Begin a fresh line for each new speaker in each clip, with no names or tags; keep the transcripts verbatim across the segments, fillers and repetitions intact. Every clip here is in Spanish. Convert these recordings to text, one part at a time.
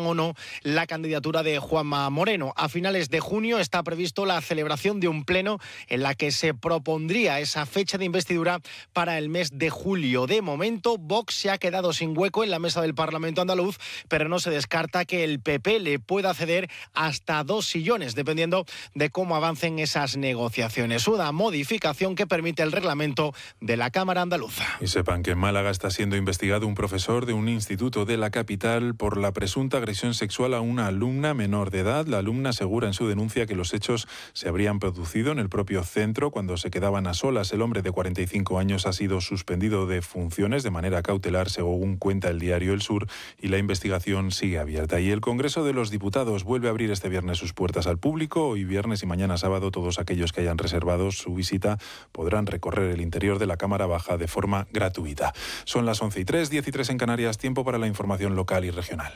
o no la candidatura de Juanma Moreno. A finales de junio está previsto la celebración de un pleno en la que se propondría esa fecha de investidura para el mes de julio. De momento, Vox se ha quedado sin hueco en la mesa del Parlamento andaluz, pero no se descarta que el P P le pueda ceder hasta dos sillones, dependiendo de cómo avancen esas negociaciones. Una modificación que permite el reglamento de la Cámara andaluza.
Y sepan que en Málaga está siendo investigado un profesor de un instituto de la capital por la presunta agresión sexual a una alumna menor de edad. La alumna asegura en su denuncia que los hechos se habrían producido en el propio centro cuando se quedaban a solas. El hombre de cuarenta y cinco años ha sido suspendido de funciones de manera cautelar, según cuenta el diario El Sur, y la investigación sigue abierta. Y el Congreso de los Diputados vuelve a abrir este viernes sus puertas al público. Hoy viernes y mañana sábado todos aquellos que hayan reservado su visita podrán recorrer el interior de la Cámara Baja de forma gratuita. Son las once y tres, diez y tres en Canarias, tiempo para la información local y regional.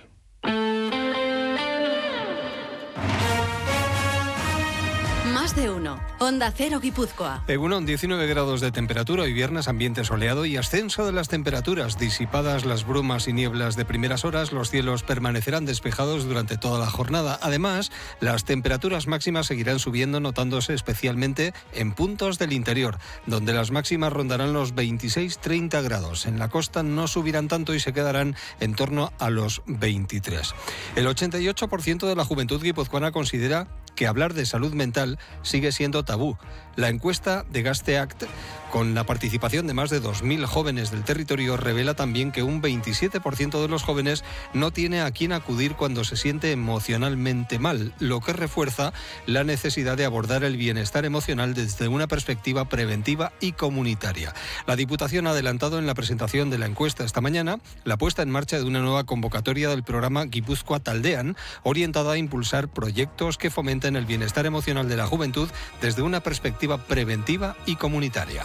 Más de uno. Onda Cero Guipúzcoa.
Egunon, diecinueve grados de temperatura hoy viernes, ambiente soleado y ascenso de las temperaturas. Disipadas las brumas y nieblas de primeras horas, los cielos permanecerán despejados durante toda la jornada. Además, las temperaturas máximas seguirán subiendo, notándose especialmente en puntos del interior, donde las máximas rondarán los veintiséis a treinta grados. En la costa no subirán tanto y se quedarán en torno a los veintitrés. El ochenta y ocho por ciento de la juventud guipuzcoana considera que hablar de salud mental sigue siendo tabú. La encuesta de Gasteact, con la participación de más de dos mil jóvenes del territorio, revela también que un veintisiete por ciento de los jóvenes no tiene a quién acudir cuando se siente emocionalmente mal, lo que refuerza la necesidad de abordar el bienestar emocional desde una perspectiva preventiva y comunitaria. La Diputación ha adelantado en la presentación de la encuesta esta mañana la puesta en marcha de una nueva convocatoria del programa Guipúzcoa Taldean, orientada a impulsar proyectos que fomenten el bienestar emocional de la juventud desde una perspectiva preventiva y comunitaria.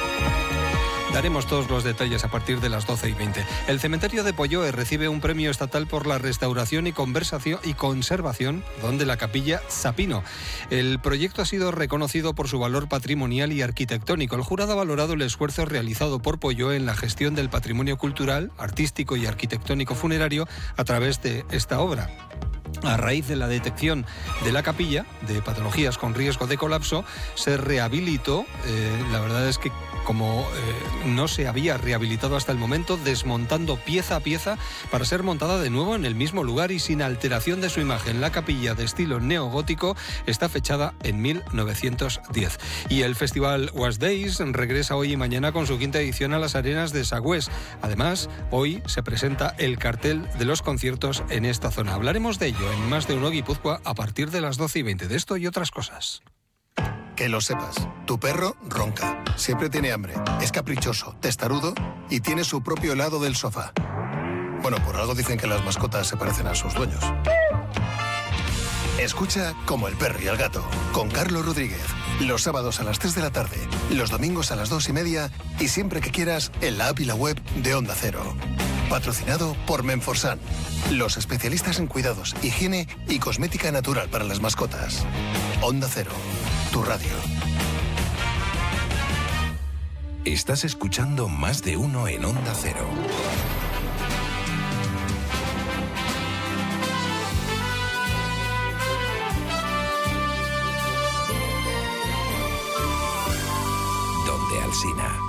Daremos todos los detalles a partir de las doce y veinte. El cementerio de Polloe recibe un premio estatal por la restauración y, conversación y conservación de la capilla Sapino. El proyecto ha sido reconocido por su valor patrimonial y arquitectónico. El jurado ha valorado el esfuerzo realizado por Polloe en la gestión del patrimonio cultural, artístico y arquitectónico funerario a través de esta obra. A raíz de la detección de la capilla de patologías con riesgo de colapso, se rehabilitó, eh, la verdad es que como eh, no se había rehabilitado hasta el momento, desmontando pieza a pieza para ser montada de nuevo en el mismo lugar y sin alteración de su imagen. La capilla, de estilo neogótico, está fechada en mil novecientos diez. Y el festival Was Days regresa hoy y mañana con su quinta edición a las arenas de Sagüés. Además, hoy se presenta el cartel de los conciertos en esta zona. Hablaremos de ello en Más de Uno Guipúzcoa a partir de las doce y veinte. De esto y otras cosas.
Que lo sepas, tu perro ronca, siempre tiene hambre, es caprichoso, testarudo y tiene su propio helado del sofá. Bueno, por algo dicen que las mascotas se parecen a sus dueños. Escucha Como el perro y el gato, con Carlos Rodríguez, los sábados a las tres de la tarde, los domingos a las dos y media y siempre que quieras en la app y la web de Onda Cero. Patrocinado por Menforsan, los especialistas en cuidados, higiene y cosmética natural para las mascotas. Onda Cero, tu radio.
Estás escuchando Más de Uno en Onda Cero. Donde Alsina.